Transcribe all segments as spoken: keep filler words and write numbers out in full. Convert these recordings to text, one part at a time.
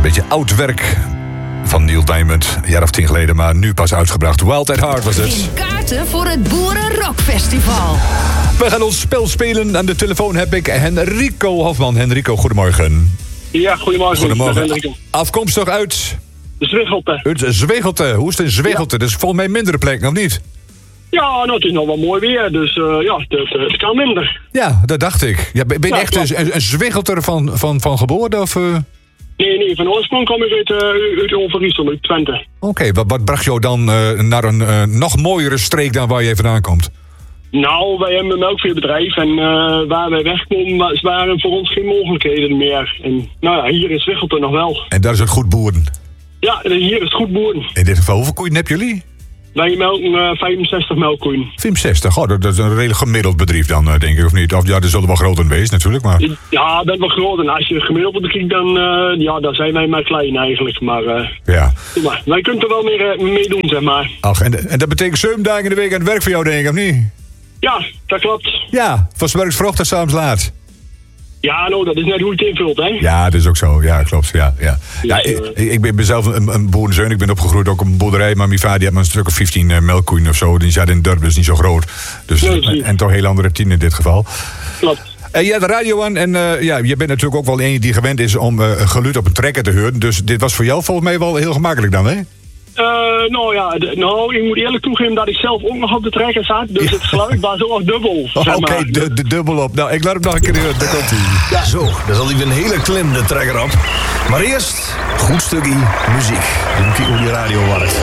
een beetje oud werk van Neil Diamond. Een jaar of tien geleden, maar nu pas uitgebracht. Wild at Heart was het. Win kaarten voor het Boerenrockfestival. We gaan ons spel spelen. Aan de telefoon heb ik Henrico Hofman. Henrico, goedemorgen. Ja, goedemorgen. Goedemorgen. Afkomstig uit... Zwiggelte. Uit Zwiggelte. Hoe is het in Zwiggelte? Ja. Dat is volgens mij mindere plek, of niet? Ja, nou, het is nog wel mooi weer, dus uh, ja, het, het kan minder. Ja, dat dacht ik. Ja, ben je ja, echt een, een, een Zwiggelter van, van, van geboorte, of... Uh... Nee, nee, van oorsprong kom ik uit, uh, uit Overijssel, uit Twente. Oké, okay, wat, wat bracht jou dan uh, naar een uh, nog mooiere streek dan waar je vandaan komt? Nou, wij hebben een melkveebedrijf en uh, waar wij wegkomen waren voor ons geen mogelijkheden meer. En nou ja, hier in Zwiggelte nog wel. En daar is het goed boeren? Ja, hier is het goed boeren. In dit geval, hoeveel koeien hebben jullie? Wij melken uh, vijfenzestig melkkoeien. vijfenzestig, oh, dat is een redelijk gemiddeld bedrijf dan, uh, denk ik, of niet? Of ja, er zullen wel groter wezen natuurlijk, maar... Ja, dat is wel groot. En als je gemiddeld bekijkt, dan, uh, ja, dan zijn wij maar klein eigenlijk. Maar, uh, ja. maar wij kunnen er wel meer uh, mee doen, zeg maar. Ach, en, en dat betekent zeven dagen in de week aan het werk voor jou, denk ik, of niet? Ja, dat klopt. Ja, van 's morgens vroeg tot 's avonds laat. Ja, nou, dat is net hoe je het invult, hè? Ja, dat is ook zo. Ja, klopt. Ja, ja. Ja, ik, ik ben zelf een, een boerenzoon. Ik ben opgegroeid ook op een boerderij. Maar mijn vader die had maar een stuk of vijftien uh, melkkoeien of zo. Die zat in het dorp, dus niet zo groot. Dus, nee, en, en toch een heel andere tien in dit geval. Klopt. En je had de radio aan. En uh, ja, je bent natuurlijk ook wel een die gewend is om uh, geluid op een trekker te horen. Dus dit was voor jou volgens mij wel heel gemakkelijk dan, hè? Uh, nou ja, de, nou, ik moet eerlijk toegeven dat ik zelf ook nog op de trekker zat. Dus ja. Het geluid was ook nog dubbel. Oh, Oké, okay, de, de dubbel op. Nou, ik laat hem nog een keer horen. Daar komt hij. Ja. Zo, daar zal hij een hele klim de trekker op. Maar eerst, goed stukje muziek. Doe ik op je radio werkt.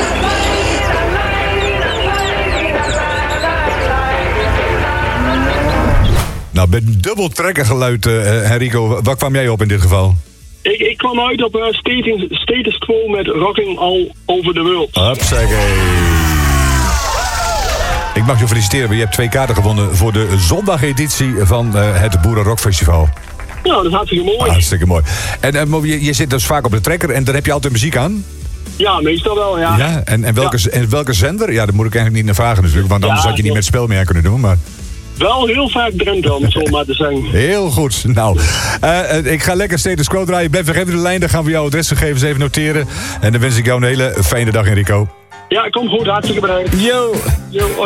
Nou, met een dubbel trekkergeluid, uh, Henrico, waar kwam jij op in dit geval? Ik, ik kwam uit op uh, status, status quo met Rocking All Over the World. Hupsakee. Ik mag je feliciteren, je hebt twee kaarten gewonnen voor de zondageditie van uh, het Boerenrockfestival. Nou, dat is hartstikke mooi. Ah, hartstikke mooi. En uh, je, je zit dus vaak op de trekker en dan heb je altijd muziek aan? Ja, meestal wel, ja. Ja, en, en, welke, ja. en welke zender? Ja, dat moet ik eigenlijk niet naar vragen natuurlijk, want anders ja, had je niet met het spel meer kunnen doen, maar... Wel heel vaak Drenthe, om het zo maar te zeggen. Heel goed. Nou, uh, ik ga lekker status quo draaien. Blijf nog even de lijn, dan gaan we jouw adresgegevens even noteren. En dan wens ik jou een hele fijne dag, Enrico. Ja, kom goed. Hartstikke bedankt. Yo. Yo, hoi.